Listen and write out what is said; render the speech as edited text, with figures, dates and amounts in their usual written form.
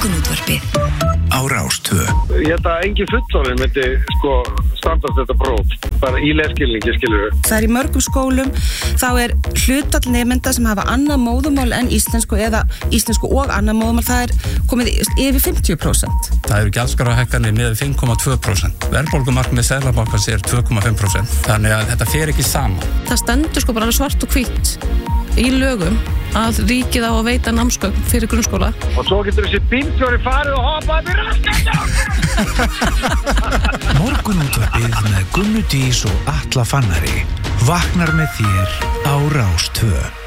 Morgunútvarpið á Rás 2. Ég held að engin fullorðinn myndi standast þetta próf, bara í lesskilningi, skilur við. Það í mörgum skólum, þá hlutfall nemenda sem hafa annað móðurmál en íslensku eða íslensku og annað móðurmál, það komið yfir 50%. Það eru gjaldskrárahækkanir með 5,2%. Verðbólgumarkmið Seðlabankans 2,5%. Þannig að þetta fer ekki saman. Það stendur bara alveg svart og hvítt í lögum að ríkið á að veita námsgögn fyrir grunnskóla. Og svo getur þessi bílstjóri farið og hoppað mér Morgunútvarpið með Gunnu Dís og Atla Fannari vaknar með þér á Rás 2.